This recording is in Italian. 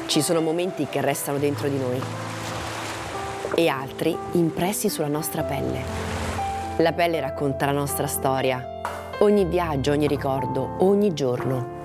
Ci sono momenti che restano dentro di noi e altri impressi sulla nostra pelle. La pelle racconta la nostra storia, ogni viaggio, ogni ricordo, ogni giorno.